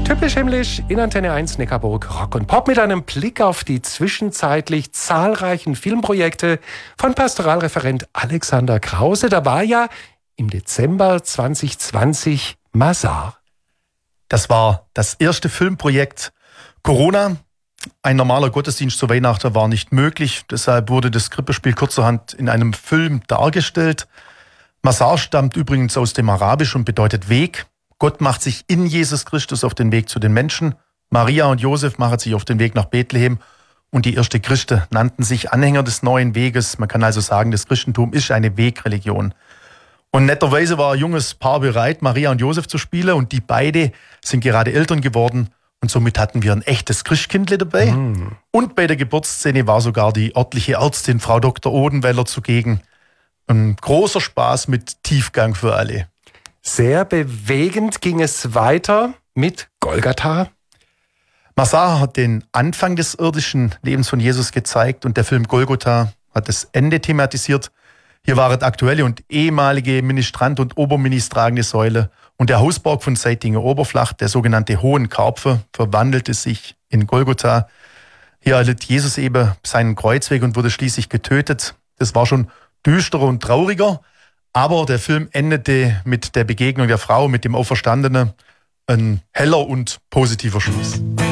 Typisch himmlisch in Antenne 1 Neckarburg Rock und Pop mit einem Blick auf die zwischenzeitlich zahlreichen Filmprojekte von Pastoralreferent Alexander Krause. Da war ja im Dezember 2020 Mazar. Das war das erste Filmprojekt. Corona, ein normaler Gottesdienst zu Weihnachten war nicht möglich. Deshalb wurde das Krippenspiel kurzerhand in einem Film dargestellt. Mazar stammt übrigens aus dem Arabisch und bedeutet Weg. Gott macht sich in Jesus Christus auf den Weg zu den Menschen. Maria und Josef machen sich auf den Weg nach Bethlehem. Und die ersten Christen nannten sich Anhänger des neuen Weges. Man kann also sagen, das Christentum ist eine Wegreligion. Und netterweise war ein junges Paar bereit, Maria und Josef zu spielen. Und die beide sind gerade Eltern geworden. Und somit hatten wir ein echtes Christkindle dabei. Und bei der Geburtsszene war sogar die örtliche Ärztin, Frau Dr. Odenweller, zugegen. Ein großer Spaß mit Tiefgang für alle. Sehr bewegend ging es weiter mit Golgatha. Mazar hat den Anfang des irdischen Lebens von Jesus gezeigt und der Film Golgotha hat das Ende thematisiert. Hier waren aktuelle und ehemalige Ministrant und oberministragende Säule und der Hausberg von Seitinger-Oberflach, der sogenannte Hohen Karpfer, verwandelte sich in Golgotha. Hier erlitt Jesus eben seinen Kreuzweg und wurde schließlich getötet. Das war schon düsterer und trauriger. Aber der Film endete mit der Begegnung der Frau mit dem Auferstandenen. Ein heller und positiver Schluss.